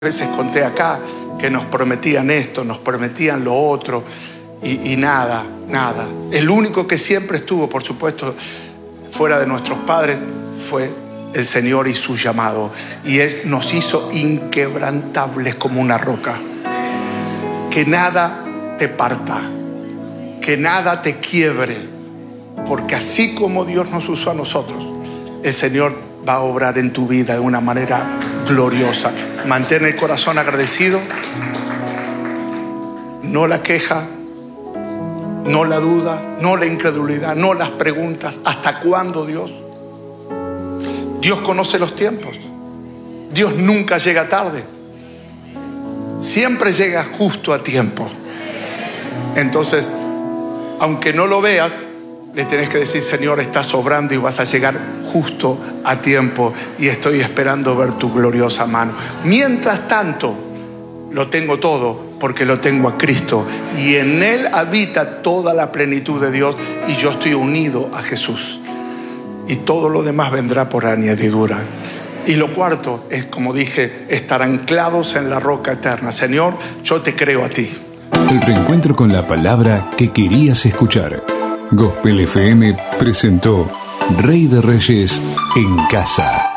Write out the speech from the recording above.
veces conté acá que nos prometían esto, nos prometían lo otro y nada. El único que siempre estuvo, por supuesto, fuera de nuestros padres fue el Señor y su llamado. Y Él nos hizo inquebrantables como una roca. Que nada te parta, que nada te quiebre, porque así como Dios nos usó a nosotros, el Señor va a obrar en tu vida de una manera gloriosa. Mantén el corazón agradecido, no la queja, no la duda, no la incredulidad, no las preguntas. ¿Hasta cuándo, Dios? Dios conoce los tiempos. Dios nunca llega tarde. Siempre llega justo a tiempo. Entonces, aunque no lo veas, le tenés que decir: Señor, estás obrando y vas a llegar justo a tiempo y estoy esperando ver tu gloriosa mano. Mientras tanto, lo tengo todo porque lo tengo a Cristo y en Él habita toda la plenitud de Dios y yo estoy unido a Jesús. Y todo lo demás vendrá por añadidura. Y lo cuarto es, como dije, estar anclados en la roca eterna. Señor, yo te creo a ti. El reencuentro con la palabra que querías escuchar. Gospel FM presentó Rey de Reyes en Casa.